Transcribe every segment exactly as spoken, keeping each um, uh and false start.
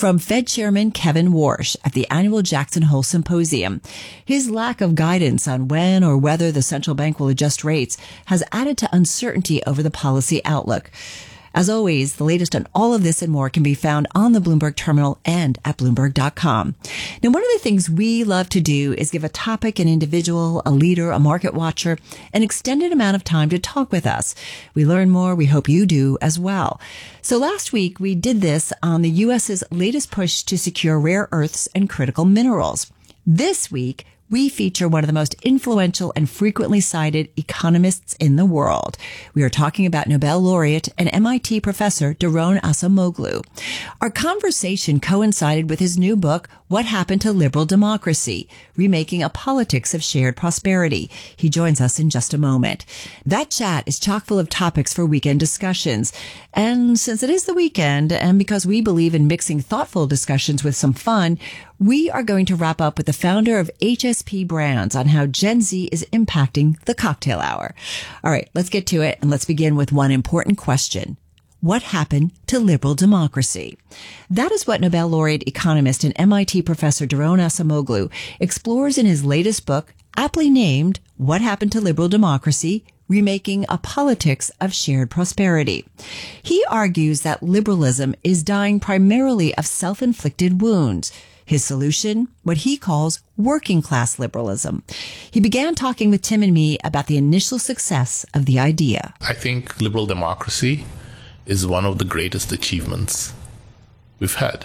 from Fed Chairman Kevin Warsh at the annual Jackson Hole Symposium. His lack of guidance on when or whether the central bank will adjust rates has added to uncertainty over the policy outlook. As always, the latest on all of this and more can be found on the Bloomberg Terminal and at Bloomberg dot com. Now, one of the things we love to do is give a topic, an individual, a leader, a market watcher, an extended amount of time to talk with us. We learn more. We hope you do as well. So last week, we did this on the U S's latest push to secure rare earths and critical minerals. This week, we feature one of the most influential and frequently cited economists in the world. We are talking about Nobel laureate and M I T professor Daron Acemoglu. Our conversation coincided with his new book, What Happened to Liberal Democracy? Remaking a Politics of Shared Prosperity. He joins us in just a moment. That chat is chock full of topics for weekend discussions. And since it is the weekend, and because we believe in mixing thoughtful discussions with some fun, we are going to wrap up with the founder of H S P Brands on how Gen Z is impacting the cocktail hour. All right, let's get to it, and let's begin with one important question. What happened to liberal democracy? That is what Nobel laureate economist and M I T professor Daron Acemoglu explores in his latest book, aptly named What Happened to Liberal Democracy? Remaking a Politics of Shared Prosperity. He argues that liberalism is dying primarily of self-inflicted wounds. His solution, what he calls working class liberalism. He began talking with Tim and me about the initial success of the idea. I think liberal democracy is one of the greatest achievements we've had.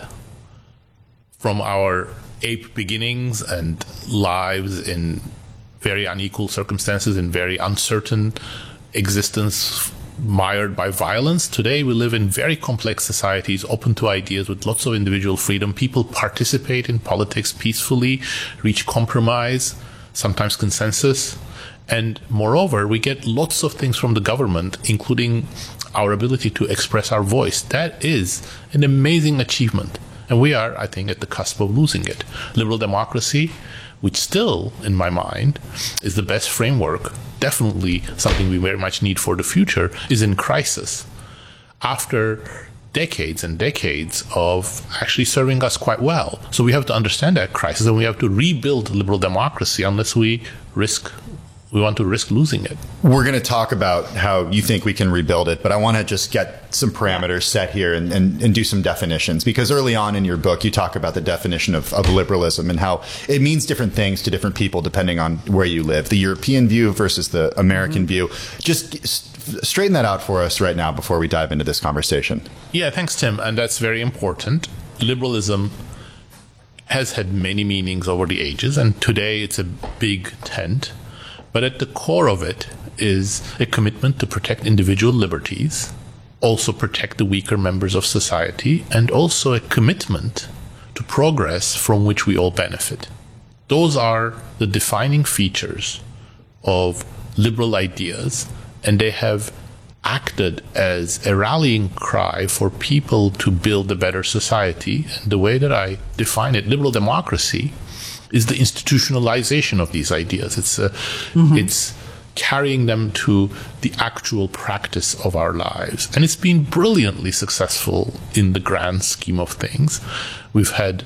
From our ape beginnings and lives in very unequal circumstances, in very uncertain existence, mired by violence. Today, we live in very complex societies, open to ideas with lots of individual freedom. People participate in politics peacefully, reach compromise, sometimes consensus. And moreover, we get lots of things from the government, including our ability to express our voice. That is an amazing achievement. And we are, I think, at the cusp of losing it. Liberal democracy, which still, in my mind, is the best framework, definitely something we very much need for the future, is in crisis. After decades and decades of actually serving us quite well. So we have to understand that crisis, and we have to rebuild liberal democracy unless we risk we want to risk losing it. We're going to talk about how you think we can rebuild it, but I want to just get some parameters set here and, and, and do some definitions, because early on in your book, you talk about the definition of, of liberalism and how it means different things to different people depending on where you live, the European view versus the American mm-hmm. view. Just straighten that out for us right now before we dive into this conversation. Yeah, thanks, Tim. And that's very important. Liberalism has had many meanings over the ages, and today it's a big tent. But at the core of it is a commitment to protect individual liberties, also protect the weaker members of society, and also a commitment to progress from which we all benefit. Those are the defining features of liberal ideas, and they have acted as a rallying cry for people to build a better society. And the way that I define it, liberal democracy, is the institutionalization of these ideas. It's uh, mm-hmm. it's carrying them to the actual practice of our lives. And it's been brilliantly successful in the grand scheme of things. We've had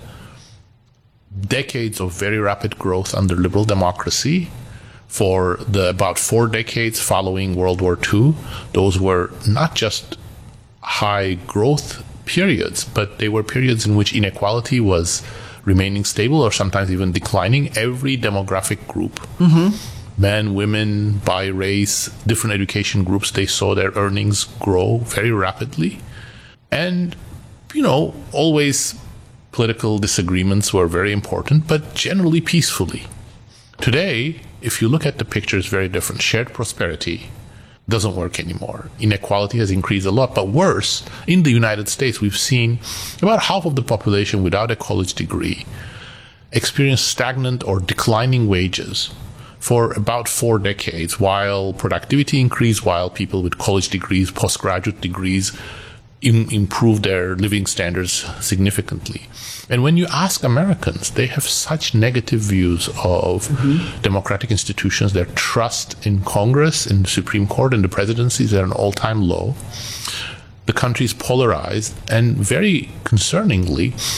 decades of very rapid growth under liberal democracy. For the about four decades following World War Two, those were not just high growth periods, but they were periods in which inequality was remaining stable or sometimes even declining. Every demographic group, mm-hmm. men, women, by race, different education groups, they saw their earnings grow very rapidly. And, you know, always political disagreements were very important, but generally peacefully. Today, if you look at the picture, it's very different. Shared prosperity doesn't work anymore. Inequality has increased a lot. But worse, in the United States, we've seen about half of the population without a college degree experience stagnant or declining wages for about four decades, while productivity increased, while people with college degrees, postgraduate degrees, im- improve their living standards significantly. And when you ask Americans, they have such negative views of mm-hmm. democratic institutions. Their trust in Congress, in the Supreme Court, and the presidency is at an all-time low. The country is polarized, and very concerningly,